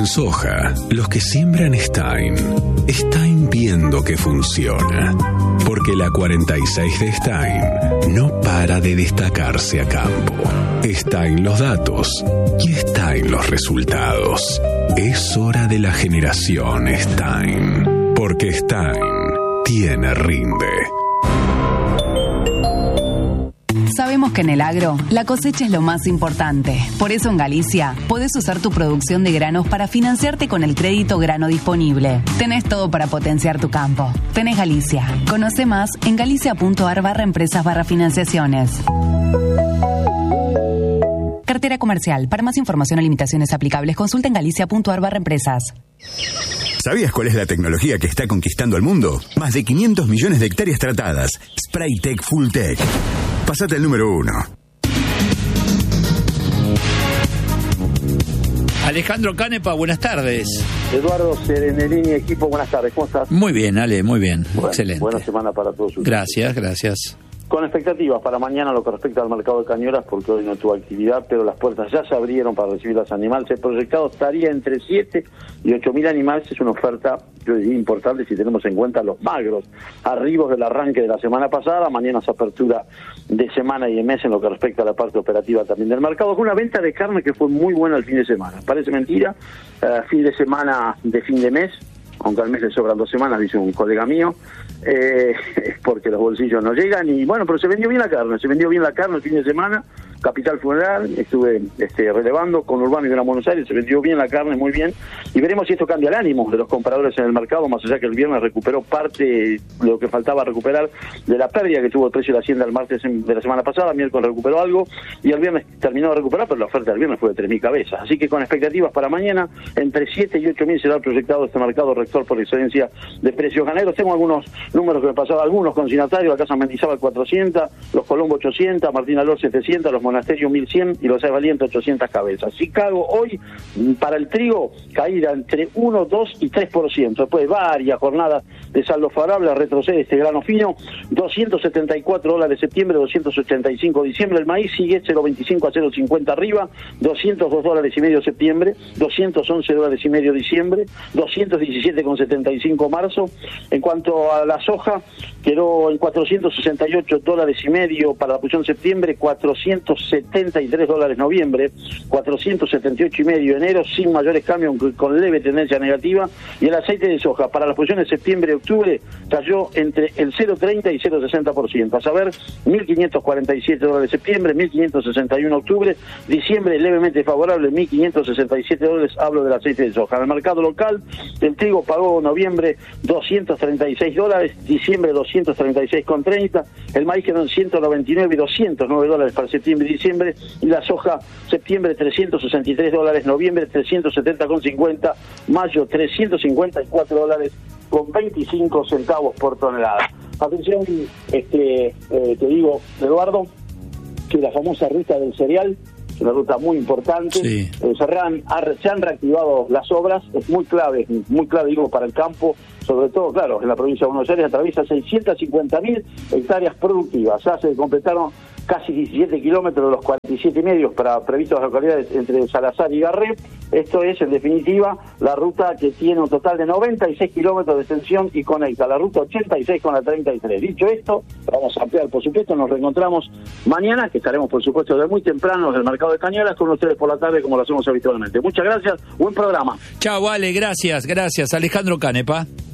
en soja, los que siembran Stein viendo que funciona. Porque la 46 de Stein no para de destacarse a campo. Stein los datos y Stein los resultados. Es hora de la generación Stein. Porque Stein tiene rinde. Sabemos que en el agro, la cosecha es lo más importante. Por eso en Galicia, podés usar tu producción de granos para financiarte con el crédito grano disponible. Tenés todo para potenciar tu campo. Tenés Galicia. Conoce más en galicia.ar/empresas/financiaciones. Cartera comercial. Para más información o limitaciones aplicables, consulta en galicia.ar/empresas. ¿Sabías cuál es la tecnología que está conquistando el mundo? Más de 500 millones de hectáreas tratadas. Spraytec Fulltech. Pasate al número 1. Alejandro Canepa, buenas tardes. Eduardo Serenelini, equipo, buenas tardes. ¿Cómo estás? Muy bien, Ale, muy bien. Bueno, excelente. Buena semana para todos ustedes. Gracias. Con expectativas para mañana lo que respecta al mercado de Cañuelas, porque hoy no tuvo actividad, pero las puertas ya se abrieron para recibir los animales. El proyectado estaría entre 7 y 8.000 animales. Es una oferta, yo diría, importante si tenemos en cuenta los magros arribos del arranque de la semana pasada. Mañana es apertura de semana y de mes en lo que respecta a la parte operativa también del mercado. Con una venta de carne que fue muy buena el fin de semana. Parece mentira, fin de semana de fin de mes, aunque al mes le sobran 2 semanas, dice un colega mío, porque los bolsillos no llegan, y bueno, pero se vendió bien la carne el fin de semana. Capital Federal, estuve relevando con Urbano y Gran Buenos Aires, se vendió bien la carne, muy bien, y veremos si esto cambia el ánimo de los compradores en el mercado, más allá que el viernes recuperó parte de lo que faltaba recuperar de la pérdida que tuvo el precio de la hacienda el martes de la semana pasada. Miércoles recuperó algo, y el viernes terminó de recuperar, pero la oferta del viernes fue de 3.000 cabezas, así que con expectativas para mañana, entre 7 y 8.000 será proyectado este mercado rector por excelencia de precios ganaderos. Tengo algunos números que me pasaban, algunos consignatarios: la Casa Mendizábal 400, los Colombo 800, Martín Alor 700, los Monasterio 1100 y los Sáenz Valiente 800 cabezas. Chicago hoy, para el trigo, caída entre 1, 2 y 3%. Después de varias jornadas de saldo favorable, retrocede este grano fino, $274 septiembre, 285 diciembre. El maíz sigue 0.25 a 0.50 arriba, $202.5 septiembre, $211.5 diciembre, 217,75 marzo. En cuanto a la soja, quedó en $468.5 para la producción septiembre, $473 noviembre, $478.5 enero, sin mayores cambios, con leve tendencia negativa. Y el aceite de soja para las posiciones de septiembre y octubre cayó entre el 0.30 y 0.60%, a saber, $1.547 septiembre, $1.561 octubre, diciembre levemente favorable, $1.567, hablo del aceite de soja. En el mercado local, el trigo pagó noviembre $236, diciembre $236,30, el maíz quedó en $199 y $209 para septiembre y diciembre, y la soja septiembre $363, noviembre $370,50, mayo $354,25 por tonelada. Atención, te digo, Eduardo, que la famosa ruta del cereal, una ruta muy importante, sí. Se han reactivado las obras, es muy clave digo, para el campo, sobre todo, claro, en la provincia de Buenos Aires atraviesa 650.000 hectáreas productivas. Ya se completaron casi 17 kilómetros de los 47 y medios previstos en las localidades entre Salazar y Garré. Esto es, en definitiva, la ruta que tiene un total de 96 kilómetros de extensión y conecta la ruta 86 con la 33. Dicho esto, vamos a ampliar, por supuesto. Nos reencontramos mañana, que estaremos, por supuesto, de muy temprano en el mercado de Cañuelas, con ustedes por la tarde, como lo hacemos habitualmente. Muchas gracias, buen programa. Chao, vale, gracias. Alejandro Canepa.